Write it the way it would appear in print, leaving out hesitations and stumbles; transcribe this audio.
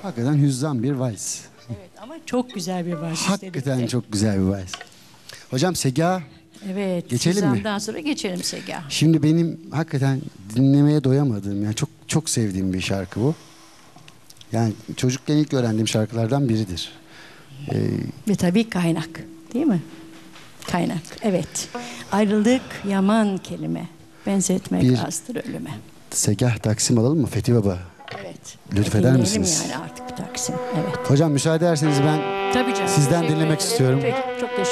Hakikaten hüzzam bir vals. Evet ama çok güzel bir vals. Hakikaten çok güzel bir vals. Hocam Segah, Evet. geçelim mi? Suzan'dan sonra geçelim Segah. Şimdi benim hakikaten dinlemeye doyamadığım, yani çok çok sevdiğim bir şarkı bu. Yani çocukken ilk öğrendiğim şarkılardan biridir. Ve tabii kaynak, değil mi? Kaynak, evet. Ayrılık yaman kelime. Benzetmek Bir- azdır ölüme. Segah Taksim alalım mı Fethi Baba? Evet. Lütfeder Dinleyelim misiniz? yani artık bir Taksim. Evet. Hocam müsaade ederseniz ben Tabii canım. sizden teşekkür dinlemek ederim. istiyorum. Peki, çok teşekkür